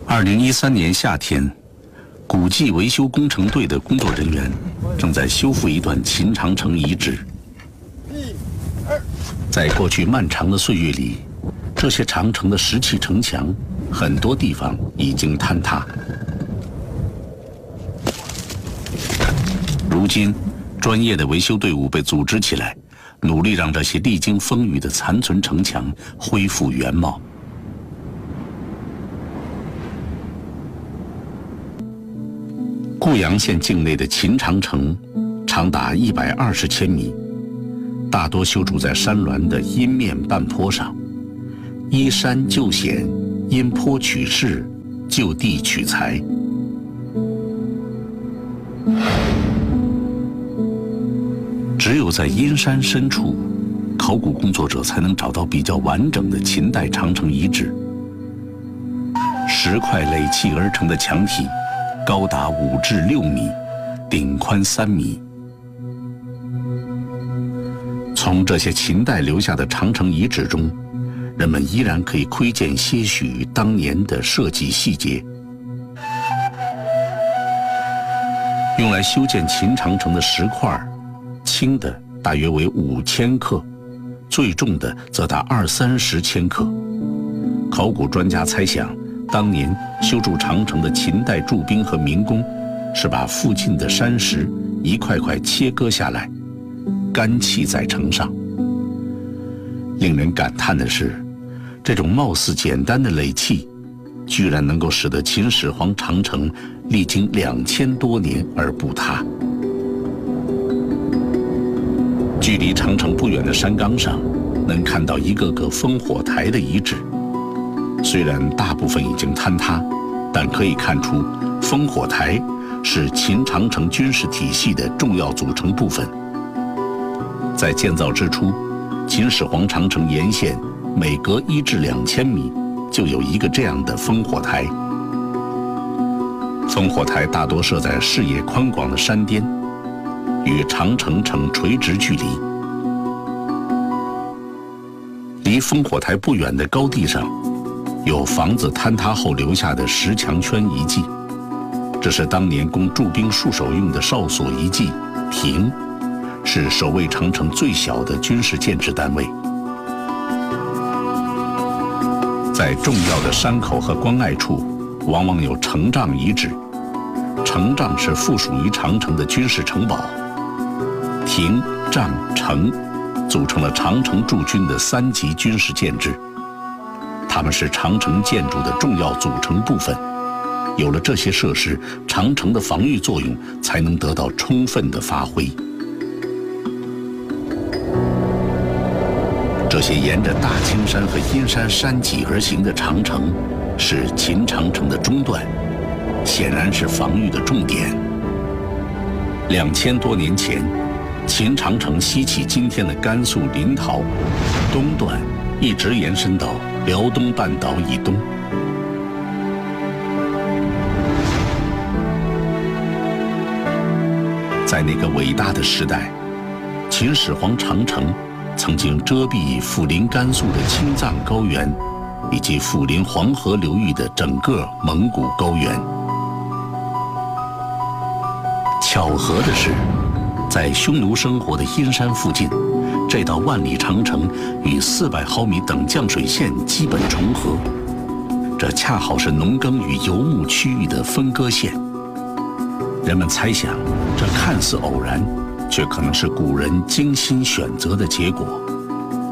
2013年夏天，古迹维修工程队的工作人员正在修复一段秦长城遗址。在过去漫长的岁月里，这些长城的石砌城墙，很多地方已经坍塌。如今，专业的维修队伍被组织起来，努力让这些历经风雨的残存城墙恢复原貌。固阳县境内的秦长城长达120千米，大多修筑在山峦的阴面半坡上，依山就险，因坡取势，就地取材。只有在阴山深处，考古工作者才能找到比较完整的秦代长城遗址。石块垒砌而成的墙体，高达5至6米，顶宽3米。从这些秦代留下的长城遗址中，人们依然可以窥见些许当年的设计细节。用来修建秦长城的石块，轻的大约为5千克，最重的则达20-30千克。考古专家猜想，当年修筑长城的秦代驻兵和民工，是把附近的山石一块块切割下来，干砌在城上。令人感叹的是，这种貌似简单的垒砌，居然能够使得秦始皇长城历经2000多年而不塌。距离长城不远的山岗上，能看到一个个烽火台的遗址。虽然大部分已经坍塌，但可以看出，烽火台是秦长城军事体系的重要组成部分。在建造之初，秦始皇长城沿线每隔1至2千米就有一个这样的烽火台。烽火台大多设在视野宽广的山巅，与长城呈垂直距离。离烽火台不远的高地上，有房子坍塌后留下的石墙圈遗迹，这是当年供驻兵戍守用的哨所遗迹。亭是守卫长城最小的军事建制单位。在重要的山口和关隘处，往往有城帐遗址。城帐是附属于长城的军事城堡。亭、帐、城组成了长城驻军的3级军事建制，它们是长城建筑的重要组成部分。有了这些设施，长城的防御作用才能得到充分的发挥。这些沿着大青山和阴山山脊而行的长城，是秦长城的中段，显然是防御的重点。2000多年前，秦长城西起今天的甘肃临洮，东段一直延伸到辽东半岛以东。在那个伟大的时代，秦始皇长城曾经遮蔽毗邻甘肃的青藏高原，以及毗邻黄河流域的整个蒙古高原。巧合的是，在匈奴生活的阴山附近，这道万里长城与400毫米等降水线基本重合，这恰好是农耕与游牧区域的分割线。人们猜想，这看似偶然，却可能是古人精心选择的结果。